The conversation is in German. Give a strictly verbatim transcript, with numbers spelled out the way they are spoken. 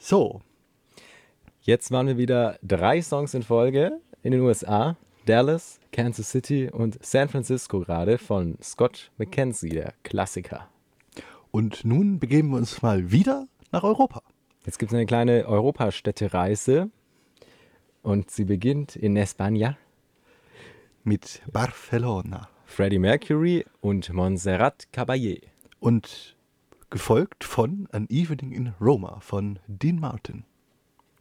So, Jetzt waren wir wieder drei Songs in Folge in den U S A. Dallas, Kansas City und San Francisco gerade von Scott McKenzie, der Klassiker. und nun begeben wir uns mal wieder nach Europa. Jetzt gibt es eine kleine Europastädtereise und sie beginnt in España. Mit Barcelona Freddie Mercury und Montserrat Caballé. und gefolgt von An Evening in Roma von Dean Martin.